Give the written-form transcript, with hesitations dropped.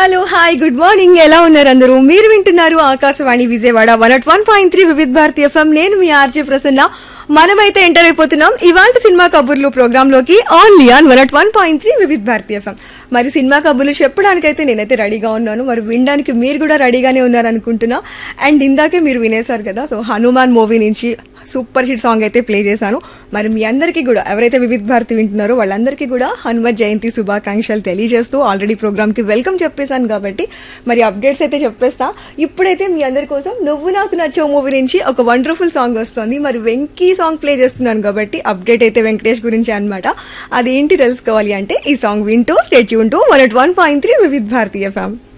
Hello hi good morning, ఎలా ఉన్నారు అందరూ? మీరు వింటున్నారు ఆకాశవాణి విజయవాడ 101.3 వివిధ భారతి ఎఫ్ఎం. నేను మీ ఆర్జే ప్రసన్న. మనమైతే ఎంటర్ అయిపోతున్నాం ఇవాళ సినిమా కబుర్లు ప్రోగ్రామ్ లోకి ఓన్లీ ఆన్ 101.3 వివిధ భారతి ఎఫ్ఎం. మరి సినిమా కబుర్లు చెప్పడానికైతే నేనైతే రెడీగా ఉన్నాను, మరి వినడానికి మీరు కూడా రెడీగానే ఉన్నారనుకుంటున్నా. అండ్ ఇందాకే మీరు వినేశారు కదా, సో హనుమాన్ మూవీ నుంచి సూపర్ హిట్ సాంగ్ అయితే ప్లే చేశాను. మరి మీ అందరికీ కూడా, ఎవరైతే వివిధ భారతి వింటున్నారో వాళ్ళందరికీ కూడా హనుమత్ జయంతి శుభాకాంక్షలు తెలియజేస్తూ ఆల్రెడీ ప్రోగ్రామ్ కి వెల్కమ్ చెప్పేశాను కాబట్టి మరి అప్డేట్స్ అయితే చెప్పేస్తా. ఇప్పుడైతే మీ అందరి కోసం నువ్వు నాకు నచ్చో మూవీ నుంచి ఒక వండర్ఫుల్ సాంగ్ వస్తుంది. మరి వెంకీ సాంగ్ ప్లే చేస్తున్నాను కాబట్టి అప్డేట్ అయితే వెంకటేష్ గురించి అనమాట. అదేంటి తెలుసుకోవాలి అంటే ఈ సాంగ్ వింటూ స్టే ట్యూన్ టు 101.3 వివిధ భారతి ఎఫ్ఎం.